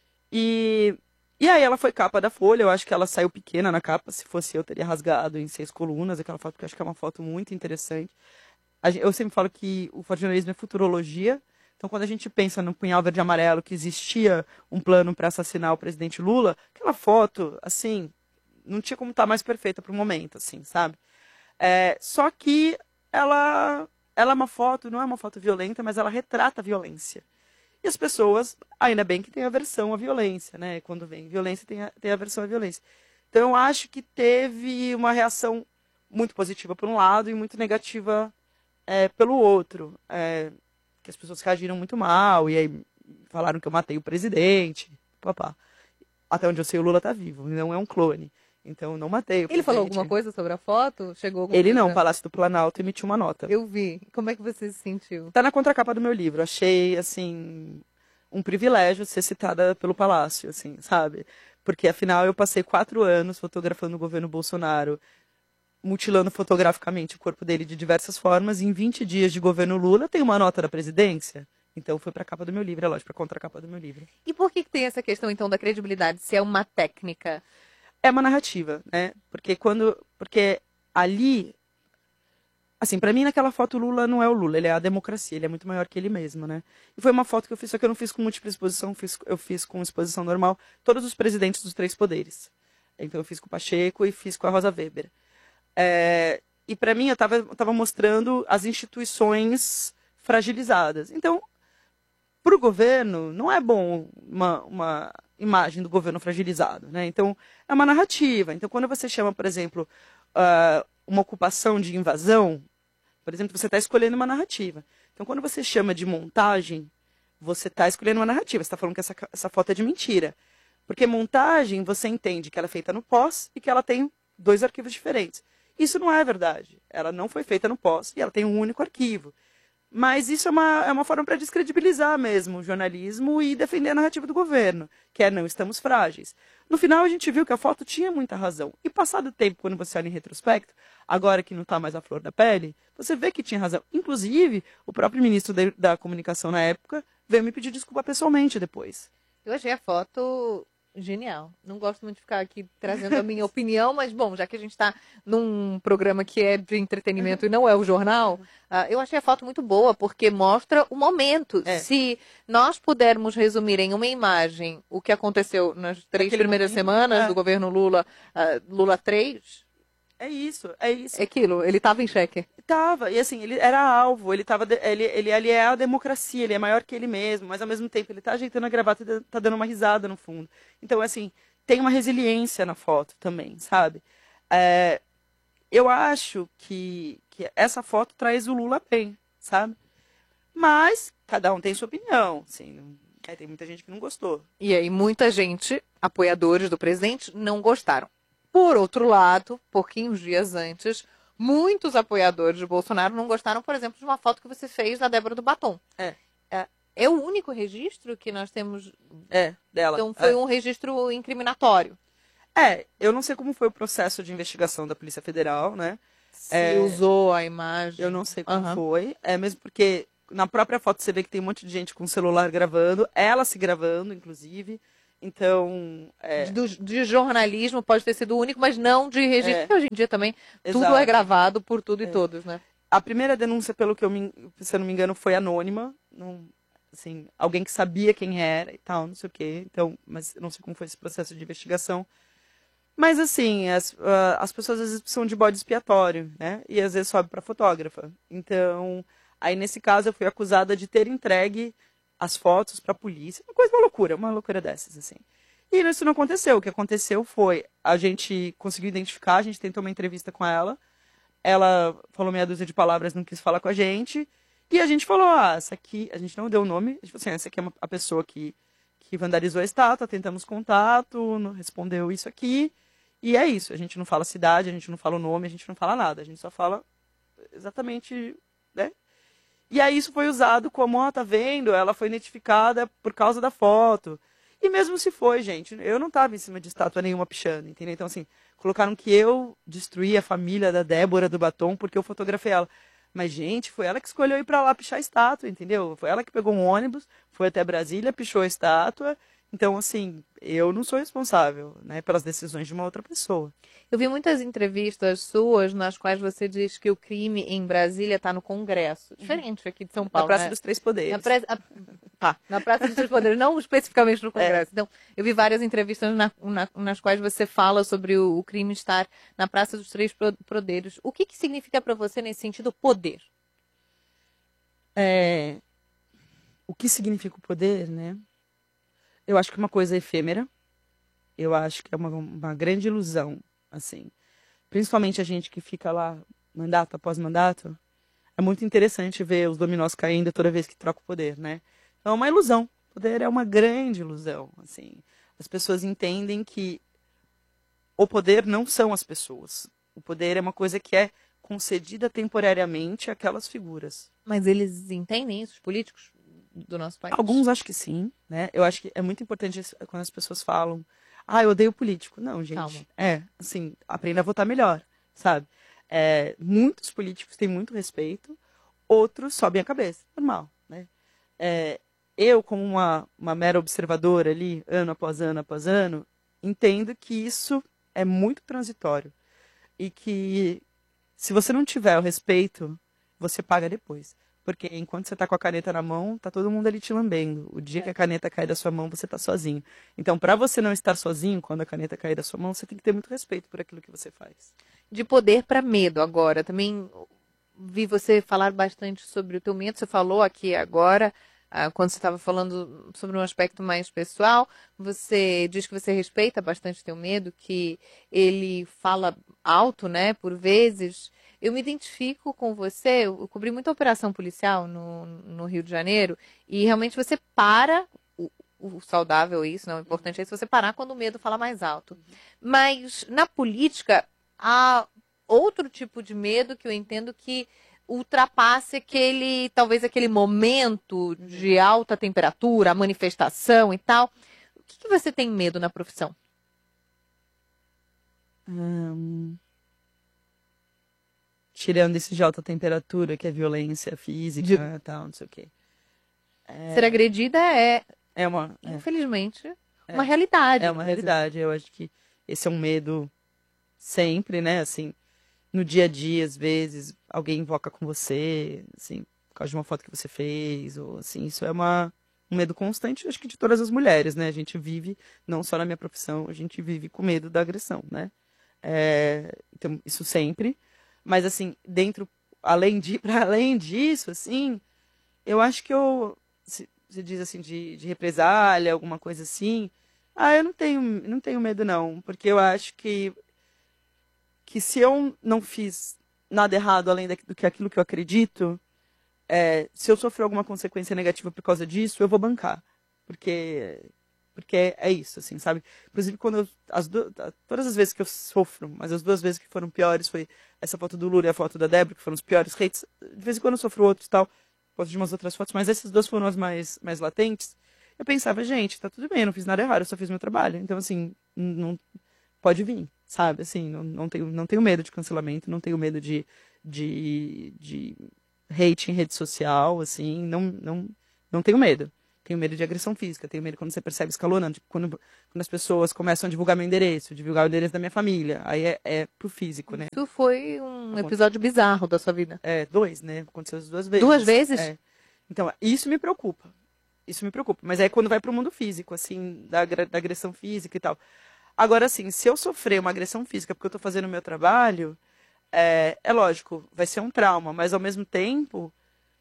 E aí ela foi capa da Folha, eu acho que ela saiu pequena na capa, se fosse eu teria rasgado em 6 colunas aquela foto, porque eu acho que é uma foto muito interessante. Eu sempre falo que o fotojornalismo é futurologia, então quando a gente pensa no punhal verde e amarelo, que existia um plano para assassinar o presidente Lula, aquela foto, assim, não tinha como estar mais perfeita para o momento, assim, sabe? Só que ela é uma foto, não é uma foto violenta, mas ela retrata a violência. E as pessoas, ainda bem que tem aversão à violência, né? Quando vem violência, tem aversão à violência. Então, eu acho que teve uma reação muito positiva por um lado e muito negativa pelo outro. Que as pessoas reagiram muito mal e aí falaram que eu matei o presidente. Papá. Até onde eu sei, o Lula tá vivo, não é um clone. Então, eu não matei o presidente. Ele falou alguma coisa sobre a foto? Ele não, o Palácio do Planalto emitiu uma nota. Eu vi. Como é que você se sentiu? Tá na contracapa do meu livro. Achei, assim, um privilégio ser citada pelo Palácio, assim, sabe? Porque, afinal, eu passei 4 anos fotografando o governo Bolsonaro, mutilando fotograficamente o corpo dele de diversas formas, e em 20 dias de governo Lula tem uma nota da presidência. Então, foi pra capa do meu livro, é lógico, pra contracapa do meu livro. E por que tem essa questão, então, da credibilidade? Se é uma técnica? É uma narrativa, né? Porque ali, assim, pra mim naquela foto o Lula não é o Lula, ele é a democracia, ele é muito maior que ele mesmo, né? E foi uma foto que eu fiz, só que eu não fiz com múltipla exposição, eu fiz com exposição normal, todos os presidentes dos 3 poderes. Então eu fiz com o Pacheco e fiz com a Rosa Weber. E pra mim eu tava mostrando as instituições fragilizadas. Então, pro governo, não é bom uma imagem do governo fragilizado, né? Então, é uma narrativa. Então, quando você chama, por exemplo, uma ocupação de invasão, por exemplo, você está escolhendo uma narrativa. Então, quando você chama de montagem, você está escolhendo uma narrativa. Você está falando que essa foto é de mentira. Porque montagem, você entende que ela é feita no pós e que ela tem 2 arquivos diferentes. Isso não é verdade. Ela não foi feita no pós e ela tem um único arquivo. Mas isso é uma forma para descredibilizar mesmo o jornalismo e defender a narrativa do governo, que é não estamos frágeis. No final a gente viu que a foto tinha muita razão. E passado o tempo, quando você olha em retrospecto, agora que não está mais à flor da pele, você vê que tinha razão. Inclusive, o próprio ministro da comunicação na época veio me pedir desculpa pessoalmente depois. Eu achei a foto genial. Não gosto muito de ficar aqui trazendo a minha opinião, mas bom, já que a gente está num programa que é de entretenimento e não é o jornal, eu achei a foto muito boa, porque mostra o momento. Se nós pudermos resumir em uma imagem o que aconteceu nas 3 primeiras semanas do governo Lula, Lula 3... É isso. É aquilo, ele estava em xeque. Tava, e assim, ele era alvo, ele ali é a democracia, ele é maior que ele mesmo, mas ao mesmo tempo ele tá ajeitando a gravata e tá dando uma risada no fundo. Então, assim, tem uma resiliência na foto também, sabe? Eu acho que essa foto traz o Lula bem, sabe? Mas cada um tem sua opinião, assim, tem muita gente que não gostou. E aí, muita gente, apoiadores do presidente, não gostaram. Por outro lado, pouquinhos dias antes, muitos apoiadores de Bolsonaro não gostaram, por exemplo, de uma foto que você fez da Débora do Batom. É o único registro que nós temos dela. Então foi um registro incriminatório. Eu não sei como foi o processo de investigação da Polícia Federal, né? Se usou a imagem. Eu não sei como foi. Mesmo porque na própria foto você vê que tem um monte de gente com o celular gravando, ela se gravando, inclusive. Então, De jornalismo pode ter sido único, mas não de registro, porque hoje em dia também tudo exato. é gravado por tudo e todos, né? A primeira denúncia, pelo que se eu não me engano, foi anônima. Não, assim, alguém que sabia quem era e tal, não sei o quê. Então, mas eu não sei como foi esse processo de investigação. Mas, assim, as pessoas às vezes precisam de bode expiatório, né? E às vezes sobe para fotógrafa. Então, aí nesse caso eu fui acusada de ter entregue as fotos para a polícia. Uma loucura dessas, assim. E isso não aconteceu. O que aconteceu foi, a gente conseguiu identificar, a gente tentou uma entrevista com ela. Ela falou meia dúzia de palavras, não quis falar com a gente. E a gente falou, essa aqui, a gente não deu o nome, a gente falou assim, essa aqui é a pessoa que vandalizou a estátua, tentamos contato, não respondeu isso aqui. E é isso, a gente não fala cidade, a gente não fala o nome, a gente não fala nada, a gente só fala exatamente, né? E aí isso foi usado como, tá vendo, ela foi identificada por causa da foto. E mesmo se foi, gente, eu não tava em cima de estátua nenhuma pichando, entendeu? Então, assim, colocaram que eu destruí a família da Débora do Batom porque eu fotografei ela. Mas, gente, foi ela que escolheu ir pra lá pichar a estátua, entendeu? Foi ela que pegou um ônibus, foi até Brasília, pichou a estátua. Então, assim, eu não sou responsável, né, pelas decisões de uma outra pessoa. Eu vi muitas entrevistas suas nas quais você diz que o crime em Brasília está no Congresso. Diferente aqui de São Na Paulo, Praça né? dos Três Poderes. Na Praça dos Três Poderes, não especificamente no Congresso. Então, eu vi várias entrevistas nas quais você fala sobre o crime estar na Praça dos Três Poderes. O que significa para você, nesse sentido, poder? O que significa o poder, né? Eu acho que é uma coisa efêmera. Eu acho que é uma grande ilusão, assim. Principalmente a gente que fica lá, mandato após mandato. É muito interessante ver os dominós caindo toda vez que troca o poder, né? Então é uma ilusão. O poder é uma grande ilusão, assim. As pessoas entendem que o poder não são as pessoas. O poder é uma coisa que é concedida temporariamente àquelas figuras. Mas eles entendem isso, os políticos do nosso país? Alguns acho que sim, né? Eu acho que é muito importante quando as pessoas falam, eu odeio político. Não, gente. Calma. Assim, aprenda a votar melhor, sabe? Muitos políticos têm muito respeito, outros sobem a cabeça, normal, né? Eu, como uma mera observadora ali, ano após ano, entendo que isso é muito transitório e que se você não tiver o respeito, você paga depois. Porque enquanto você está com a caneta na mão, tá todo mundo ali te lambendo. O dia que a caneta cai da sua mão, você está sozinho. Então, para você não estar sozinho quando a caneta cair da sua mão, você tem que ter muito respeito por aquilo que você faz. De poder para medo agora. Também vi você falar bastante sobre o teu medo. Você falou aqui agora, quando você estava falando sobre um aspecto mais pessoal, você diz que você respeita bastante o teu medo, que ele fala alto, né, por vezes. Eu me identifico com você, eu cobri muita operação policial no Rio de Janeiro, e realmente você para, o saudável isso, não, o importante é isso, você parar quando o medo fala mais alto. Mas na política, há outro tipo de medo que eu entendo que ultrapasse talvez aquele momento de alta temperatura, a manifestação e tal. O que você tem medo na profissão? Tirando esse de alta temperatura, que é violência física e tal, não sei o quê. Ser agredida é infelizmente, uma realidade. É uma realidade. Eu acho que esse é um medo sempre, né? Assim, no dia a dia, às vezes, alguém invoca com você, assim, por causa de uma foto que você fez, ou assim, isso é um medo constante, acho que de todas as mulheres, né? A gente vive, não só na minha profissão, a gente vive com medo da agressão, né? Então, isso sempre. Mas, assim, para além disso, assim, eu acho que se diz assim, de represália, alguma coisa assim, eu não tenho medo, não. Porque eu acho que se eu não fiz nada errado além do que aquilo que eu acredito, se eu sofrer alguma consequência negativa por causa disso, eu vou bancar. Porque é isso, assim, sabe? Inclusive, todas as vezes que eu sofro, mas as 2 vezes que foram piores foi essa foto do Lula e a foto da Débora, que foram os piores hates. De vez em quando eu sofro outros e tal, foto de umas outras fotos, mas essas 2 foram as mais latentes. Eu pensava, gente, tá tudo bem, eu não fiz nada errado, eu só fiz meu trabalho. Então, assim, não pode vir, sabe? Assim, não tenho medo de cancelamento, não tenho medo de hate em rede social, assim, não tenho medo. Tenho medo de agressão física, tenho medo quando você percebe escalonando, tipo, quando as pessoas começam a divulgar meu endereço, divulgar o endereço da minha família, aí é pro físico, né? Isso foi um episódio bizarro da sua vida. Dois, né? Aconteceu as 2 vezes. 2 vezes? Então, isso me preocupa. Isso me preocupa. Mas aí quando vai pro mundo físico, assim, da agressão física e tal. Agora, assim, se eu sofrer uma agressão física porque eu tô fazendo o meu trabalho, é lógico, vai ser um trauma, mas ao mesmo tempo,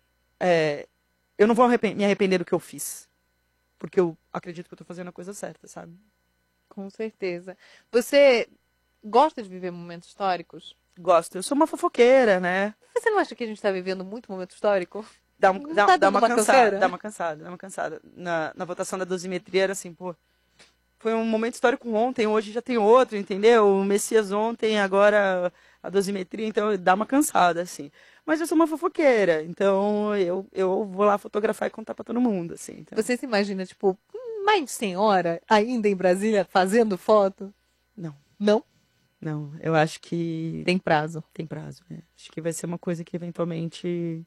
eu não vou me arrepender do que eu fiz. Porque eu acredito que eu tô fazendo a coisa certa, sabe? Com certeza. Você gosta de viver momentos históricos? Gosto. Eu sou uma fofoqueira, né? Você não acha que a gente está vivendo muito momento histórico? Dá Dá uma uma cansada, canseira? dá uma cansada, dá uma cansada. Na votação da dosimetria era assim, pô, foi um momento histórico ontem, hoje já tem outro, entendeu? O Messias ontem, agora a dosimetria, então dá uma cansada, assim. Mas eu sou uma fofoqueira, então eu vou lá fotografar e contar pra todo mundo, assim. Então... Você se imagina, tipo, mais de 100 horas ainda em Brasília fazendo foto? Não. Não? Não, eu acho que... Tem prazo. Tem prazo, né? Acho que vai ser uma coisa que eventualmente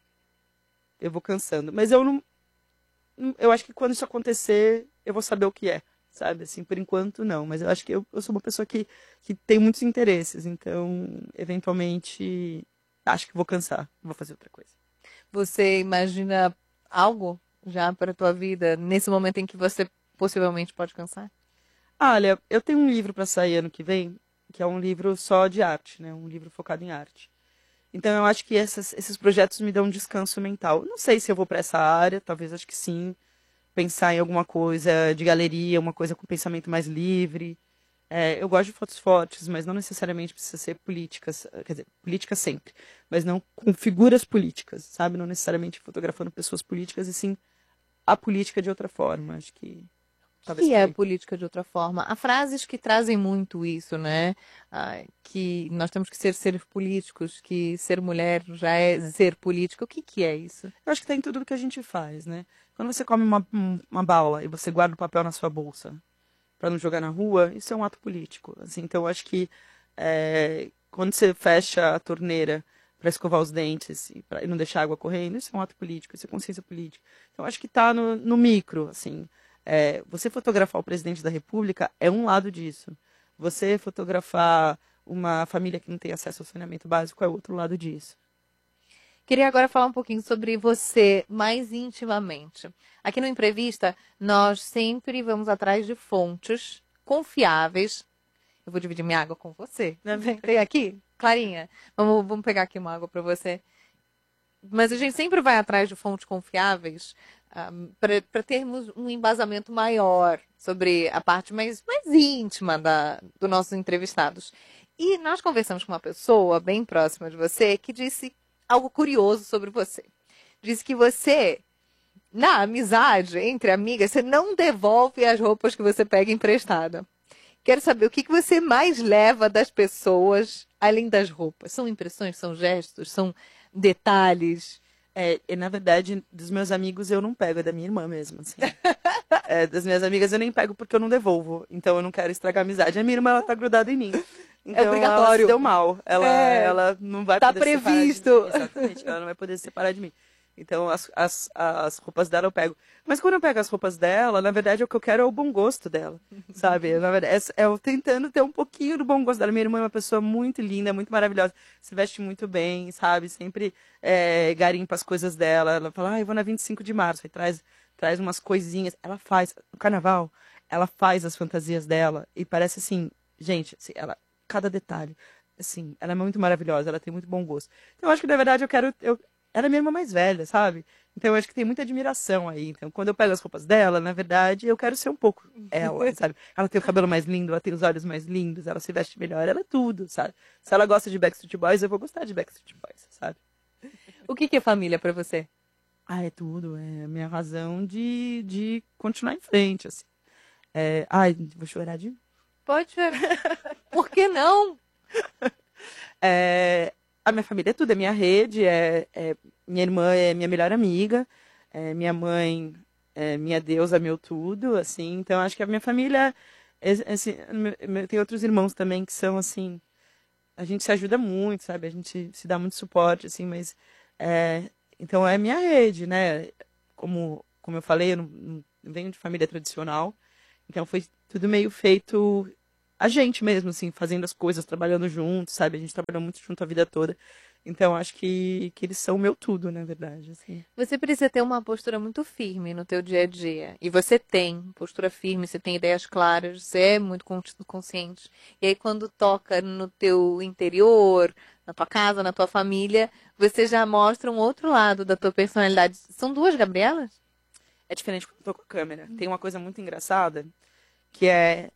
eu vou cansando. Mas eu não... Eu acho que quando isso acontecer, eu vou saber o que é, sabe? Assim, por enquanto, não. Mas eu acho que eu sou uma pessoa que tem muitos interesses. Então, eventualmente, acho que vou cansar. Vou fazer outra coisa. Você imagina algo já para a tua vida nesse momento em que você possivelmente pode cansar? Olha, eu tenho um livro para sair ano que vem, que é um livro só de arte, né? Um livro focado em arte. Então, eu acho que esses projetos me dão um descanso mental. Não sei se eu vou para essa área, talvez acho que sim. Pensar em alguma coisa de galeria, uma coisa com pensamento mais livre. Eu gosto de fotos fortes, mas não necessariamente precisa ser políticas, quer dizer, políticas sempre, mas não com figuras políticas, sabe? Não necessariamente fotografando pessoas políticas, e sim a política de outra forma. Acho que talvez Que é por aí. política de outra forma. Há frases que trazem muito isso, né? Que nós temos que ser seres políticos, que ser mulher já é ser política. O que é isso? Eu acho que tem tudo que a gente faz, né? Quando você come uma bala e você guarda o papel na sua bolsa para não jogar na rua, isso é um ato político. Assim, então, eu acho que quando você fecha a torneira para escovar os dentes e não deixar a água correndo, isso é um ato político, isso é consciência política. Então, eu acho que está no micro, assim. Você fotografar o presidente da República é um lado disso. Você fotografar uma família que não tem acesso ao saneamento básico é outro lado disso. Queria agora falar um pouquinho sobre você mais intimamente. Aqui no Imprevista, nós sempre vamos atrás de fontes confiáveis. Eu vou dividir minha água com você. Tem aqui? Clarinha, vamos pegar aqui uma água para você. Mas a gente sempre vai atrás de fontes confiáveis para termos um embasamento maior sobre a parte mais íntima dos nossos entrevistados. E nós conversamos com uma pessoa bem próxima de você que disse algo curioso sobre você. Disse que você, na amizade entre amigas, você não devolve as roupas que você pega emprestada. Quero saber o que você mais leva das pessoas, além das roupas. São impressões, são gestos, são detalhes? Na verdade, dos meus amigos eu não pego, é da minha irmã mesmo, assim. Das minhas amigas eu nem pego porque eu não devolvo. Então eu não quero estragar a amizade. A minha irmã, ela tá grudada em mim. Então, obrigatório. Ela se deu mal. Ela não vai tá poder previsto. Se separar de mim. Exatamente, ela não vai poder se separar de mim. Então, as roupas dela eu pego. Mas quando eu pego as roupas dela, na verdade, o que eu quero é o bom gosto dela, sabe? Na verdade, eu tentando ter um pouquinho do bom gosto dela. Minha irmã é uma pessoa muito linda, muito maravilhosa. Se veste muito bem, sabe? Sempre garimpa as coisas dela. Ela fala, eu vou na 25 de março. Aí traz umas coisinhas. Ela faz, no carnaval, ela faz as fantasias dela. E parece assim, gente, assim, cada detalhe. Assim, ela é muito maravilhosa, ela tem muito bom gosto. Então, eu acho que, na verdade, ela é minha irmã mais velha, sabe? Então eu acho que tem muita admiração aí. Então quando eu pego as roupas dela, na verdade, eu quero ser um pouco ela, sabe? Ela tem o cabelo mais lindo, ela tem os olhos mais lindos, ela se veste melhor, ela é tudo, sabe? Se ela gosta de Backstreet Boys, eu vou gostar de Backstreet Boys, sabe? O que é família pra você? É tudo. É a minha razão de continuar em frente, assim. Vou chorar de... Pode chorar. Por que não? A minha família é tudo, é minha rede, minha irmã é minha melhor amiga, minha mãe é minha deusa, meu tudo, assim. Então, acho que a minha família, assim, tem outros irmãos também que são, assim, a gente se ajuda muito, sabe? A gente se dá muito suporte, assim, mas, então é minha rede, né? Como como eu falei, eu não venho de família tradicional, então foi tudo meio feito a gente mesmo, assim, fazendo as coisas, trabalhando juntos, sabe? A gente trabalhou muito junto a vida toda. Então, acho que eles são o meu tudo, na verdade, assim. Você precisa ter uma postura muito firme no teu dia a dia. E você tem postura firme, você tem ideias claras, você é muito consciente. E aí quando toca no teu interior, na tua casa, na tua família, você já mostra um outro lado da tua personalidade. São duas Gabrielas? É diferente quando eu tô com a câmera. Tem uma coisa muito engraçada, que é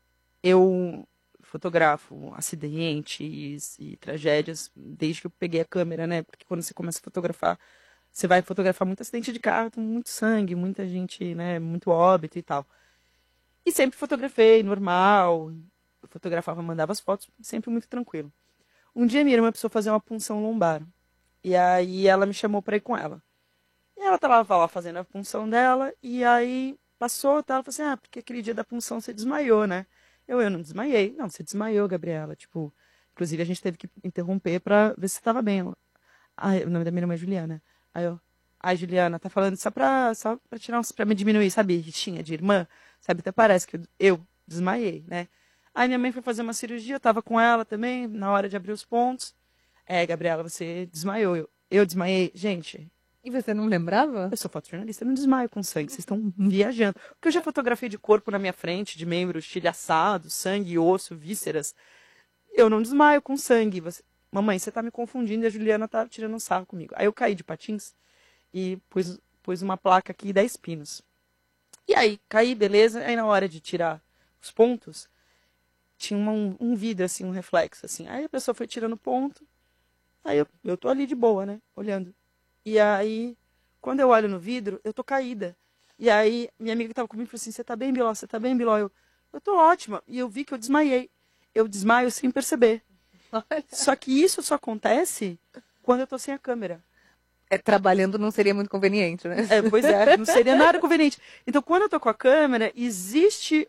eu fotografo acidentes e tragédias desde que eu peguei a câmera, né? Porque quando você começa a fotografar, você vai fotografar muito acidente de carro, muito sangue, muita gente, né? Muito óbito e tal. E sempre fotografei, normal. Eu fotografava, mandava as fotos, sempre muito tranquilo. Um dia minha irmã precisou fazer uma punção lombar. E aí ela me chamou pra ir com ela. E ela tava lá fazendo a punção dela, e aí passou, tá? Ela falou assim, porque aquele dia da punção você desmaiou, né? Eu não desmaiei. Não, você desmaiou, Gabriela. Tipo, inclusive a gente teve que interromper pra ver se você tava bem. O nome da minha irmã é Juliana. Aí eu, Juliana, tá falando só pra tirar pra me diminuir, sabe? Rixinha de irmã, sabe? Até parece que eu desmaiei, né? Aí minha mãe foi fazer uma cirurgia, eu tava com ela também, na hora de abrir os pontos. Gabriela, você desmaiou. Eu desmaiei. Gente, E você não lembrava? eu sou fotojornalista, eu não desmaio com sangue, vocês estão viajando. Porque eu já fotografei de corpo na minha frente, de membro estilhaçado, sangue, osso, vísceras. Eu não desmaio com sangue. Mamãe, você tá me confundindo e a Juliana tá tirando um sarro comigo. Aí eu caí de patins e pus uma placa aqui 10 pinos. E aí, caí, beleza. Aí na hora de tirar os pontos, tinha um vidro, assim, um reflexo, assim. Aí a pessoa foi tirando ponto. Aí eu tô ali de boa, né? Olhando. E aí, quando eu olho no vidro, eu tô caída. E aí, minha amiga que tava comigo falou assim, você tá bem, Biló? Você tá bem, Biló? Eu tô ótima. E eu vi que eu desmaiei. Eu desmaio sem perceber. Só que isso só acontece quando eu tô sem a câmera. Trabalhando não seria muito conveniente, né? Pois é, não seria nada conveniente. Então, quando eu tô com a câmera, existe...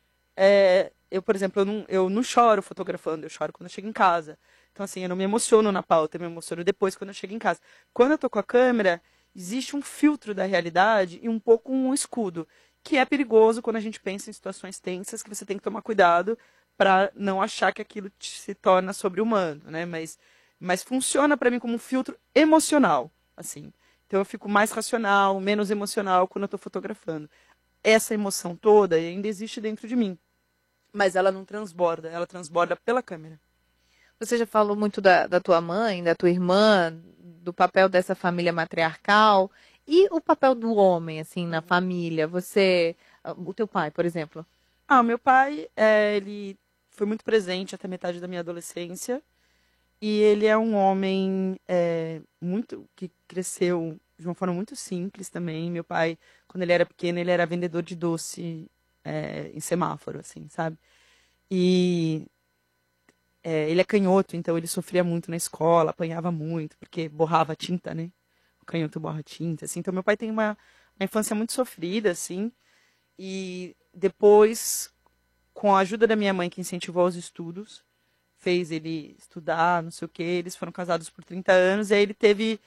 eu, por exemplo, eu não choro fotografando, eu choro quando eu chego em casa. Então, assim, eu não me emociono na pauta, eu me emociono depois quando eu chego em casa. Quando eu tô com a câmera, existe um filtro da realidade e um pouco um escudo, que é perigoso quando a gente pensa em situações tensas, que você tem que tomar cuidado para não achar que aquilo se torna sobre-humano, né? Mas funciona para mim como um filtro emocional, assim. Então eu fico mais racional, menos emocional quando eu tô fotografando. Essa emoção toda ainda existe dentro de mim, mas ela não transborda, ela transborda pela câmera. Você já falou muito da tua mãe, da tua irmã, do papel dessa família matriarcal e o papel do homem, assim, na família. O teu pai, por exemplo. O meu pai, ele foi muito presente até metade da minha adolescência e ele é um homem muito que cresceu de uma forma muito simples também. Meu pai, quando ele era pequeno, ele era vendedor de doce em semáforo, assim, sabe? E ele é canhoto, então ele sofria muito na escola, apanhava muito, porque borrava tinta, né? O canhoto borra tinta, assim. Então, meu pai tem uma infância muito sofrida, assim. E depois, com a ajuda da minha mãe, que incentivou os estudos, fez ele estudar, não sei o quê. Eles foram casados por 30 anos, e aí ele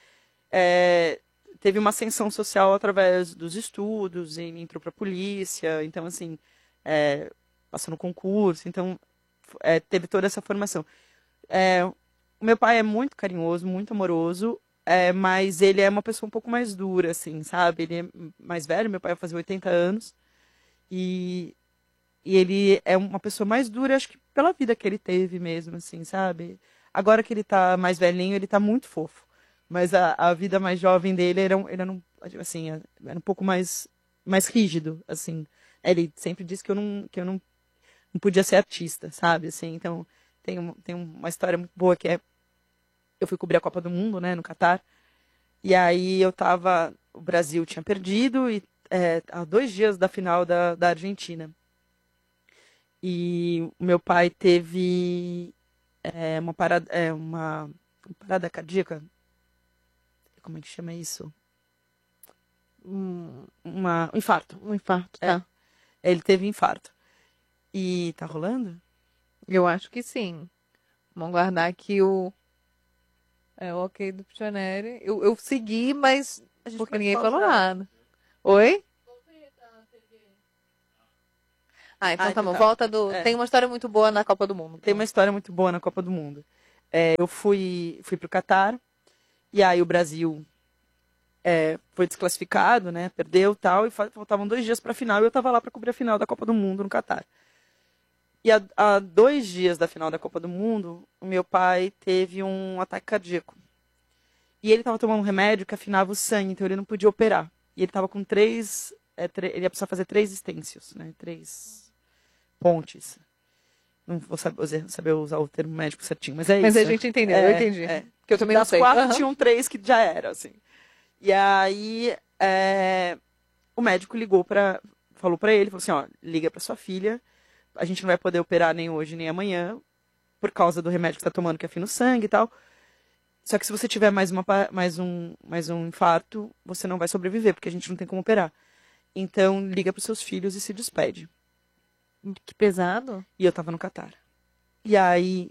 teve uma ascensão social através dos estudos, ele entrou pra polícia, então, assim, passou no concurso, então... teve toda essa formação. O meu pai é muito carinhoso, muito amoroso, mas ele é uma pessoa um pouco mais dura, assim, sabe? Ele é mais velho, meu pai vai fazer 80 anos, e ele é uma pessoa mais dura, acho que pela vida que ele teve mesmo, assim, sabe? Agora que ele tá mais velhinho, ele tá muito fofo, mas a vida mais jovem dele assim, era um pouco mais rígido, assim. Ele sempre disse que eu não podia ser artista, sabe? Assim, então, tem uma história muito boa que eu fui cobrir a Copa do Mundo, né, no Catar, e aí o Brasil tinha perdido, e há 2 dias da final da Argentina. E o meu pai teve uma parada cardíaca, como é que chama isso? Um infarto. Um infarto, tá. Ele teve infarto. E tá rolando? Eu acho que sim. Vamos guardar aqui o ok do Pichoneri. Eu segui, mas porque ninguém falou nada. Oi? Ah, então tá bom. tá. Volta do... Tem uma história muito boa na Copa do Mundo. Tem uma história muito boa na Copa do Mundo. Eu fui pro Catar, e aí o Brasil foi desclassificado, né? Perdeu e tal, e faltavam 2 dias pra final, e eu tava lá pra cobrir a final da Copa do Mundo no Catar. E há 2 dias da final da Copa do Mundo, o meu pai teve um ataque cardíaco. E ele tava tomando um remédio que afinava o sangue, então ele não podia operar. E ele tava com 3... ele ia precisar fazer 3 estêncios, né? 3 pontes. Não vou saber usar o termo médico certinho, mas é Mas isso. a gente entendeu, eu entendi. Porque eu também não Das sei. 4 Aham. tinham 3 que já eram, assim. E aí o médico falou pra ele, falou assim, ó, liga pra sua filha, a gente não vai poder operar nem hoje nem amanhã, por causa do remédio que você tá tomando que afina o sangue e tal. Só que se você tiver mais um infarto, você não vai sobreviver, porque a gente não tem como operar. Então, liga pros seus filhos e se despede. Que pesado. E eu tava no Catar. E aí,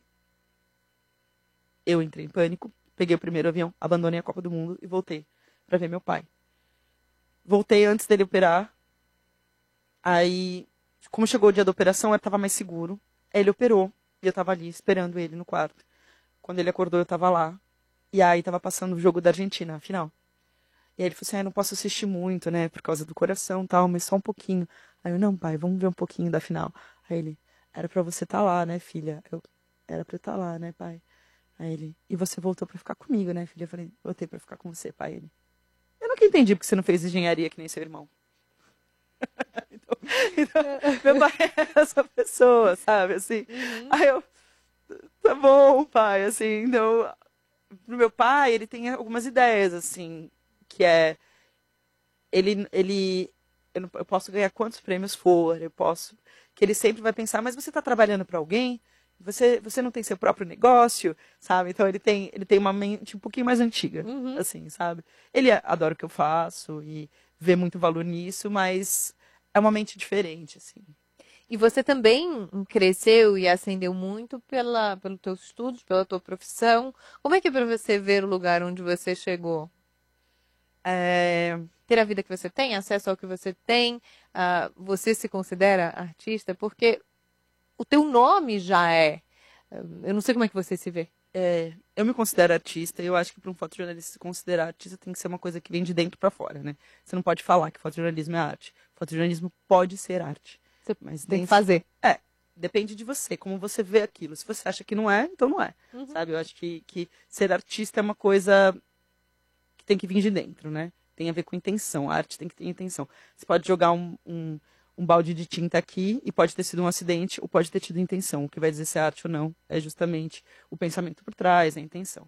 eu entrei em pânico, peguei o primeiro avião, abandonei a Copa do Mundo e voltei pra ver meu pai. Voltei antes dele operar. Aí, como chegou o dia da operação, eu tava mais seguro. Aí ele operou e eu tava ali esperando ele no quarto. Quando ele acordou, eu tava lá. E aí tava passando o jogo da Argentina, a final. E aí ele falou assim, não posso assistir muito, né, por causa do coração e tal, mas só um pouquinho. Aí eu, não, pai, vamos ver um pouquinho da final. Aí ele, era pra você estar lá, né, filha? Era pra eu estar lá, né, pai? Aí ele, e você voltou pra ficar comigo, né, filha? Eu falei, voltei pra ficar com você, pai. Ele, eu nunca entendi porque você não fez engenharia que nem seu irmão. então, meu pai é essa pessoa, sabe, assim. Aí eu, tá bom, pai, assim, então... Pro meu pai, ele tem algumas ideias, assim, que eu posso ganhar quantos prêmios for, que ele sempre vai pensar, mas você está trabalhando para alguém? Você não tem seu próprio negócio, sabe? Então ele tem uma mente um pouquinho mais antiga, assim, sabe? Ele adora o que eu faço e vê muito valor nisso, mas é uma mente diferente, assim. E você também cresceu e ascendeu muito pelos teus estudos, pela tua profissão. Como é que é para você ver o lugar onde você chegou? Ter a vida que você tem, acesso ao que você tem, você se considera artista? Porque o teu nome já é. Eu não sei como é que você se vê. Eu me considero artista e eu acho que para um fotojornalista se considerar artista tem que ser uma coisa que vem de dentro para fora, né? Você não pode falar que fotojornalismo é arte. Fotojornalismo pode ser arte. Você Mas tem que fazer. Depende de você, como você vê aquilo. Se você acha que não é, então não é. Sabe? Eu acho que ser artista é uma coisa que tem que vir de dentro, né? Tem a ver com intenção. A arte tem que ter intenção. Você pode jogar um balde de tinta aqui e pode ter sido um acidente ou pode ter tido intenção. O que vai dizer se é arte ou não é justamente o pensamento por trás, a intenção.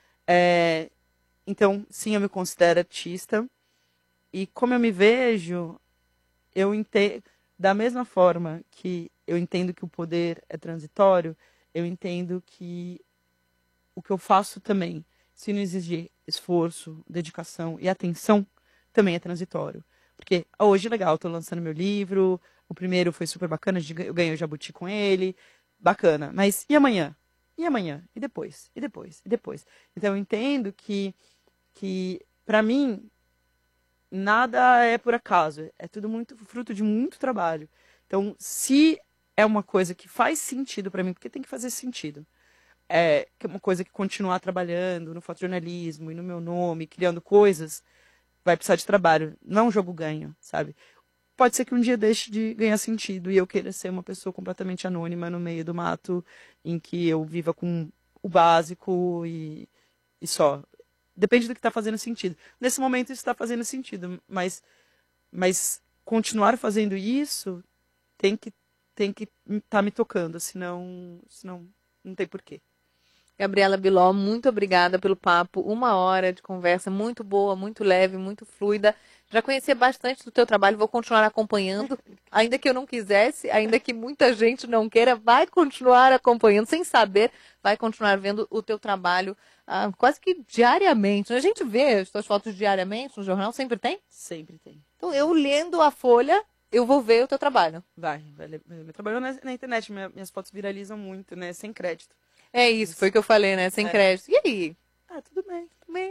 Então, sim, eu me considero artista. E como eu me vejo, eu entendo... Da mesma forma que eu entendo que o poder é transitório, eu entendo que o que eu faço também, se não exigir esforço, dedicação e atenção, também é transitório. Porque hoje, legal, estou lançando meu livro, o primeiro foi super bacana, eu ganhei o Jabuti com ele, bacana. Mas e amanhã? E amanhã? E depois? E depois? E depois? Então eu entendo que para mim, nada é por acaso, é tudo muito fruto de muito trabalho. Então, se é uma coisa que faz sentido para mim, porque tem que fazer sentido, que é uma coisa que continuar trabalhando no fotojornalismo e no meu nome, criando coisas, vai precisar de trabalho. Não é um jogo ganho, sabe? Pode ser que um dia deixe de ganhar sentido e eu queira ser uma pessoa completamente anônima no meio do mato, em que eu viva com o básico e só. Depende do que está fazendo sentido. Nesse momento isso está fazendo sentido, mas continuar fazendo isso tem que estar me tocando, senão não tem porquê. Gabriela Biló, muito obrigada pelo papo. 1 hora de conversa muito boa, muito leve, muito fluida. Já conhecia bastante do teu trabalho, vou continuar acompanhando. Ainda que eu não quisesse, ainda que muita gente não queira, vai continuar acompanhando, sem saber, vai continuar vendo o teu trabalho quase que diariamente. A gente vê as tuas fotos diariamente no jornal, sempre tem? Sempre tem. Então, eu lendo a Folha, eu vou ver o teu trabalho. Vai. Meu trabalho na internet, minhas fotos viralizam muito, né? Sem crédito. É isso, foi o que eu falei, né? Sem crédito. E aí? Tudo bem. Tudo bem.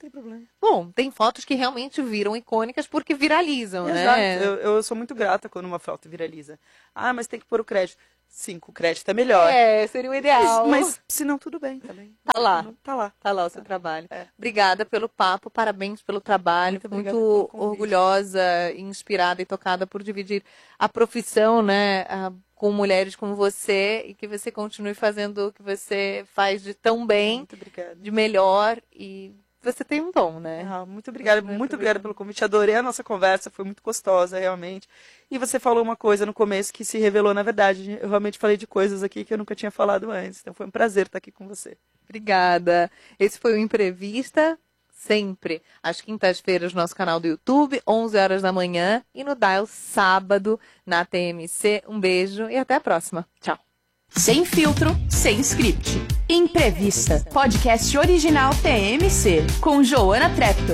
tem problema. Bom, tem fotos que realmente viram icônicas porque viralizam, Exato. né? Eu sou muito grata quando uma foto viraliza. Ah, mas tem que pôr o crédito. 5 crédito é melhor. Seria o ideal. Mas se não, tudo bem também. Tá lá. Tá lá. Tá lá o seu trabalho. É. Obrigada pelo papo, parabéns pelo trabalho. Muito obrigada Muito pelo convite. orgulhosa, inspirada e tocada por dividir a profissão, né, com mulheres como você, e que você continue fazendo o que você faz de tão bem, Muito obrigada. de melhor, e você tem um dom, né? Muito obrigada pelo convite. Adorei a nossa conversa, foi muito gostosa, realmente. E você falou uma coisa no começo que se revelou, na verdade. Eu realmente falei de coisas aqui que eu nunca tinha falado antes. Então foi um prazer estar aqui com você. Obrigada. Esse foi o Imprevista, sempre às quintas-feiras no nosso canal do YouTube, 11 horas da manhã, e no Dial sábado na TMC. Um beijo e até a próxima. Tchau. Sem filtro, sem script. Imprevista, podcast original TMC, com Joana Treptow.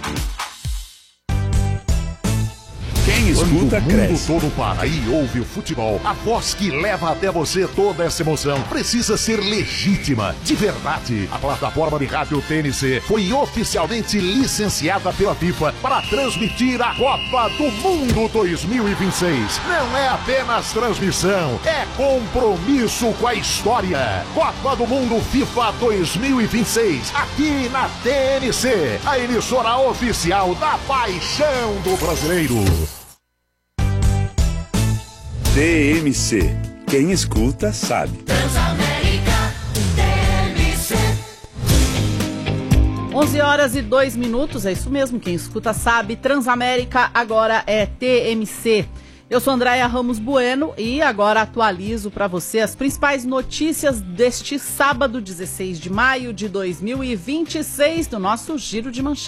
Quem escuta, Quando o cresce. mundo todo para e ouve o futebol, a voz que leva até você toda essa emoção precisa ser legítima, de verdade. A plataforma de rádio TNC foi oficialmente licenciada pela FIFA para transmitir a Copa do Mundo 2026. Não é apenas transmissão, é compromisso com a história. Copa do Mundo FIFA 2026, aqui na TNC, a emissora oficial da paixão do brasileiro. TMC. Quem escuta, sabe. 11 horas e 2 minutos, é isso mesmo, quem escuta sabe. Transamérica agora é TMC. Eu sou Andréia Ramos Bueno e agora atualizo para você as principais notícias deste sábado, 16 de maio de 2026, do nosso Giro de Manchete.